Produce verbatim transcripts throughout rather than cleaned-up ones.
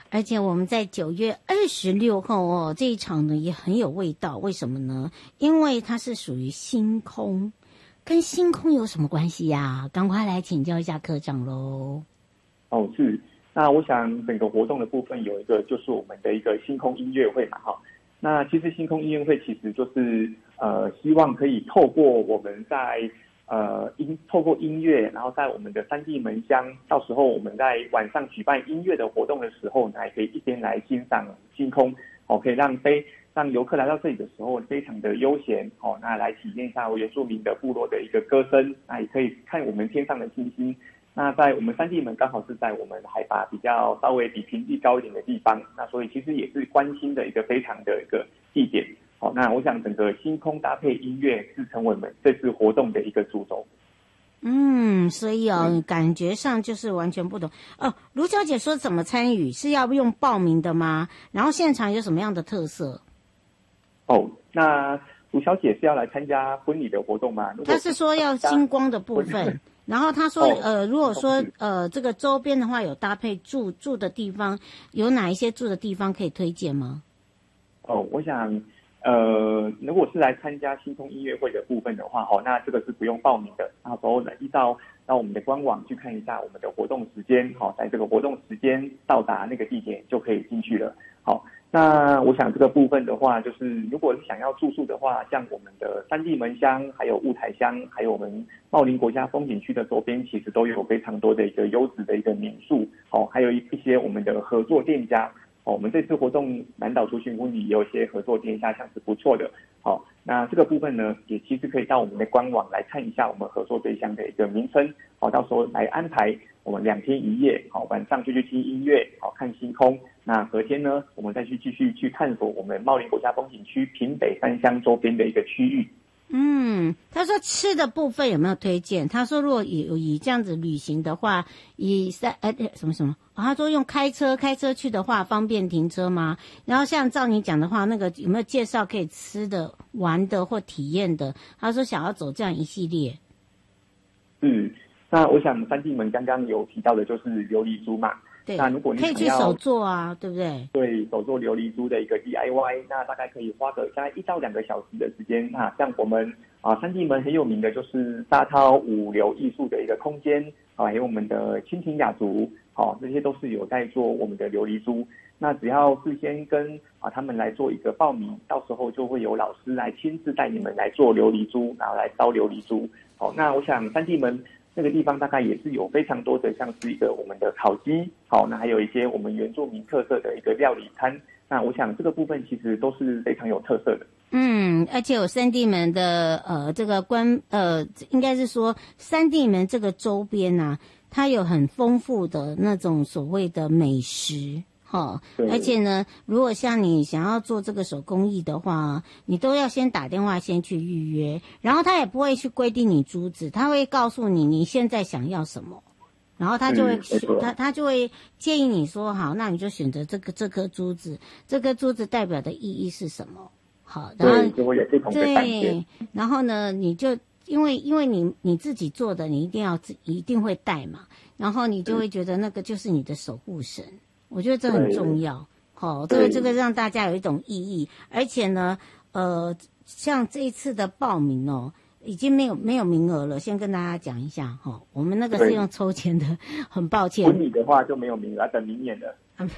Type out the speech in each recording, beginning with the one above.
而且我们在九月二十六号哦，这一场呢也很有味道。为什么呢？因为它是属于星空，跟星空有什么关系呀？赶快来请教一下科长喽。 哦，是。那我想整个活动的部分有一个就是我们的一个星空音乐会嘛，哈。那其实星空音乐会其实就是呃希望可以透过我们在呃音透过音乐，然后在我们的三地门乡，到时候我们在晚上举办音乐的活动的时候，还可以一边来欣赏星空，哦，可以让非让游客来到这里的时候非常的悠闲，哦，那来体验一下原住民的部落的一个歌声，那也可以看我们天上的星星。那在我们三地门刚好是在我们海拔比较稍微比平地高一点的地方，那所以其实也是观星的一个非常的一个地点。好，那我想整个星空搭配音乐是成为我们这次活动的一个主轴。 嗯，所以哦，嗯、感觉上就是完全不同哦。卢小姐说怎么参与是要用报名的吗？然后现场有什么样的特色？ 哦，那卢小姐是要来参加婚礼的活动吗？ 她是说要星光的部分。然后他说，呃，如果说呃这个周边的话有搭配住住的地方，有哪一些住的地方可以推荐吗？ 哦，我想，呃，如果是来参加星空音乐会的部分的话，哦，那这个是不用报名的。到时候呢，依照到我们的官网去看一下我们的活动时间，好，在这个活动时间到达那个地点就可以进去了。好。那我想这个部分的话，就是如果是想要住宿的话，像我们的三地门乡、还有雾台乡、还有我们茂林国家风景区的周边，其实都有非常多的一个优质的一个民宿，哦，还有一些我们的合作店家，哦，我们这次活动南岛族群婚礼也有一些合作店家，像是不错的，好，那这个部分呢，也其实可以到我们的官网来看一下我们合作对象的一个名称，好，到时候来安排我们两天一夜，好，晚上就去听音乐，好，看星空。那隔天呢，我们再去继续去探索我们茂林国家风景区平北三乡周边的一个区域。 嗯，他说吃的部分有没有推荐？他说如果以以这样子旅行的话，以三呃什么什么、哦，他说用开车开车去的话方便停车吗？然后像照你讲的话，那个有没有介绍可以吃的、玩的或体验的？他说想要走这样一系列。 嗯，那我想三地门刚刚有提到的就是琉璃珠嘛。 对， 那如果你可以去手做啊，对不对？ 对，手做琉璃珠的一个 D I Y， 那大概可以花个大概一到两个小时的时间。那像我们啊，三地门很有名的就是沙涛五流艺术的一个空间啊，还有我们的蜻蜓雅族，好、啊，这些都是有在做我们的琉璃珠。那只要事先跟啊他们来做一个报名，到时候就会有老师来亲自带你们来做琉璃珠，然后来烧琉璃珠。好，那我想三地门那个地方大概也是有非常多的，像是一个我们的烤鸡，好，那还有一些我们原住民特色的一个料理餐。那我想这个部分其实都是非常有特色的。 嗯，而且有三地门的呃这个关呃应该是说三地门这个周边啊，它有很丰富的那种所谓的美食。好，而且呢，如果像你想要做这个手工艺的话，你都要先打电话先去预约，然后他也不会去规定你珠子，他会告诉你你现在想要什么，然后他就会、嗯、他他就会建议你说好，那你就选择这个这颗珠子，这颗珠子代表的意义是什么？好，然后就会有不同的感觉。 对，然后呢，你就因为因为你你自己做的，你一定要一定会带嘛，然后你就会觉得那个就是你的守护神。我觉得这很重要，好、哦，这个这个让大家有一种意义，而且呢，呃，像这一次的报名哦，已经没有没有名额了，先跟大家讲一下哈、哦，我们那个是用抽签的，很抱歉。 婚礼的话就没有名额，要等明年的。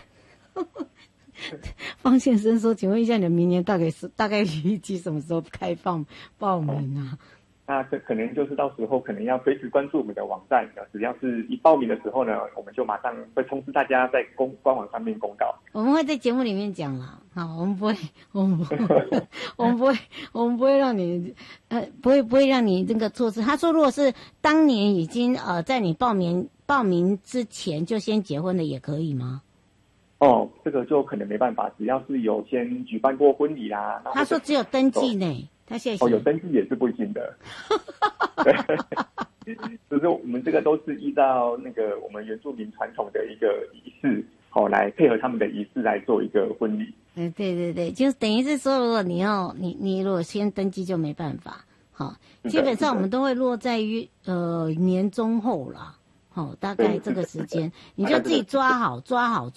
方先生说，请问一下，你的明年大概是大概预计什么时候开放报名啊？ 那这可能就是到时候可能要随时关注我们的网站，只要是一报名的时候呢，我们就马上会通知大家在公官网上面公告。 我们会在节目里面讲啦，好，我们不会，我们不会，我们不会，我们不会让你，呃，不会不会让你这个错失。他说，如果是当年已经呃在你报名报名之前就先结婚的也可以吗？ 哦，这个就可能没办法，只要是有先举办过婚礼啦。 他说只有登记呢。他谢谢哦，有登记也是不行的。对，就是我们这个都是依照那个我们原住民传统的一个仪式，好、哦、来配合他们的仪式来做一个婚礼。 嗯，对对对，就等于是说，如果你要你你如果先登记就没办法。好，基本上我们都会落在于呃年中后啦。好、哦，大概这个时间，你就自己抓好抓好。